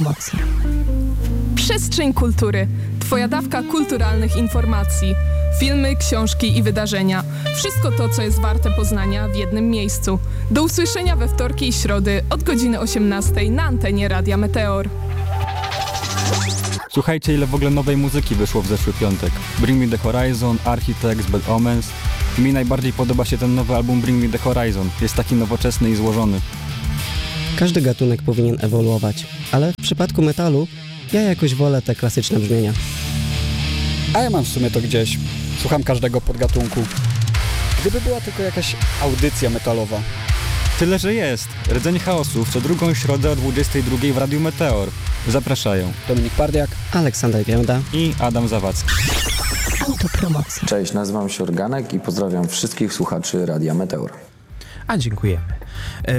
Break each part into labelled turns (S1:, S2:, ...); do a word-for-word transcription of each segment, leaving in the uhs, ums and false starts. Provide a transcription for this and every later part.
S1: Autopromocja.
S2: Przestrzeń kultury. Twoja dawka kulturalnych informacji. Filmy, książki i wydarzenia. Wszystko to, co jest warte poznania w jednym miejscu. Do usłyszenia we wtorki i środy od godziny osiemnastej na antenie Radia Meteor.
S3: Słuchajcie, ile w ogóle nowej muzyki wyszło w zeszły piątek. Bring Me The Horizon, Architects, Bad Omens. Mi najbardziej podoba się ten nowy album Bring Me The Horizon. Jest taki nowoczesny i złożony.
S4: Każdy gatunek powinien ewoluować, ale w przypadku metalu ja jakoś wolę te klasyczne brzmienia.
S5: A ja mam w sumie to gdzieś. Słucham każdego podgatunku. Gdyby była tylko jakaś audycja metalowa.
S3: Tyle, że jest. Rdzeń chaosu w co drugą środę o dwudziestej drugiej w Radiu Meteor. Zapraszają
S5: Dominik Pardiak,
S4: Aleksander Giełda
S3: i Adam Zawadzki.
S1: Autopromocja.
S6: Cześć, nazywam się Organek i pozdrawiam wszystkich słuchaczy Radia Meteor.
S7: A dziękujemy. Eee,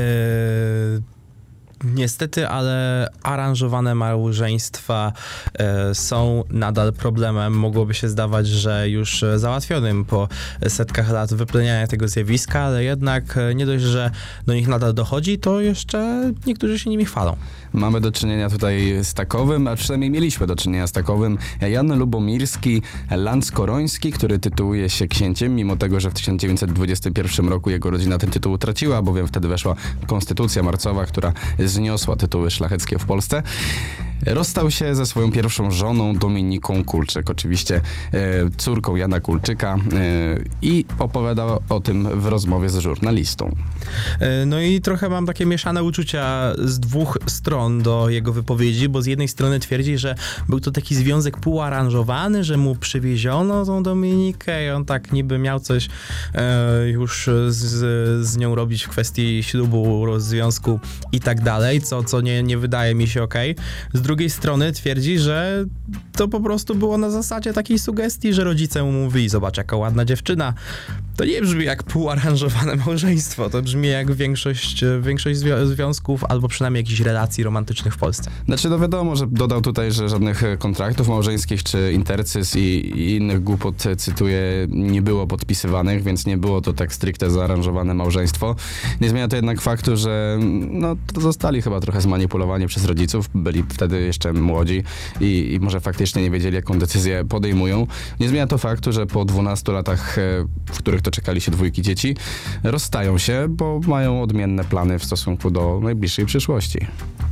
S7: niestety, ale aranżowane małżeństwa e, są nadal problemem. Mogłoby się zdawać, że już załatwionym po setkach lat wypleniania tego zjawiska, ale jednak nie dość, że do nich nadal dochodzi, to jeszcze niektórzy się nimi chwalą.
S8: Mamy do czynienia tutaj z takowym, a przynajmniej mieliśmy do czynienia z takowym. Jan Lubomirski, Lanckoroński, który tytułuje się księciem, mimo tego, że w tysiąc dziewięćset dwudziestym pierwszym roku jego rodzina ten tytuł utraciła, bowiem wtedy weszła konstytucja marcowa, która zniosła tytuły szlacheckie w Polsce. Rozstał się ze swoją pierwszą żoną Dominiką Kulczyk, oczywiście e, córką Jana Kulczyka, e, i opowiada o tym w rozmowie z żurnalistą.
S7: No i trochę mam takie mieszane uczucia z dwóch stron do jego wypowiedzi, bo z jednej strony twierdzi, że był to taki związek półaranżowany, że mu przywieziono tą Dominikę i on tak niby miał coś e, już z, z nią robić w kwestii ślubu, związku i tak dalej, co, co nie, nie wydaje mi się okej. Z drugiej strony twierdzi, że to po prostu było na zasadzie takiej sugestii, że rodzice mu mówili: zobacz, jaka ładna dziewczyna. To nie brzmi jak półaranżowane małżeństwo, to brzmi jak większość, większość zwi- związków, albo przynajmniej jakichś relacji romantycznych w Polsce.
S8: Znaczy, no wiadomo, że dodał tutaj, że żadnych kontraktów małżeńskich czy intercys i, i innych głupot, cytuję, nie było podpisywanych, więc nie było to tak stricte zaaranżowane małżeństwo. Nie zmienia to jednak faktu, że no, to zostali chyba trochę zmanipulowani przez rodziców, byli wtedy jeszcze młodzi i, i może faktycznie nie wiedzieli, jaką decyzję podejmują. Nie zmienia to faktu, że po dwunastu latach, w których to czekali się dwójki dzieci, rozstają się, bo mają odmienne plany w stosunku do najbliższej przyszłości.